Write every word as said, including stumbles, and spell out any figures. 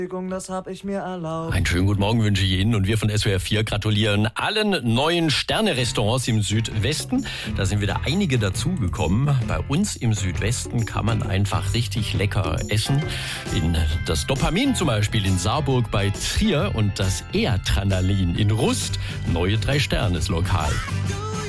Das hab ich mir erlaubt. Einen schönen guten Morgen wünsche ich Ihnen und wir von S W R vier gratulieren allen neuen Sterne-Restaurants im Südwesten. Da sind wieder einige dazugekommen. Bei uns im Südwesten kann man einfach richtig lecker essen. In das Dopamin zum Beispiel in Saarburg bei Trier und das Eatranalin in Rust. Neue Drei-Sternes-Lokal.